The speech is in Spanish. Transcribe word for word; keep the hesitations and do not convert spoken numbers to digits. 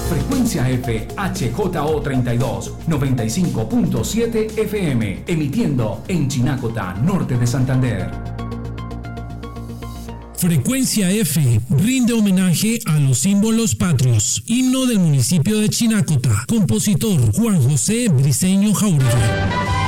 Frecuencia F H J O treinta y dos, noventa y cinco punto siete F M, emitiendo en Chinacota, norte de Santander. Frecuencia F rinde homenaje a los símbolos patrios. Himno del municipio de Chinacota. Compositor Juan José Briceño Jauregui.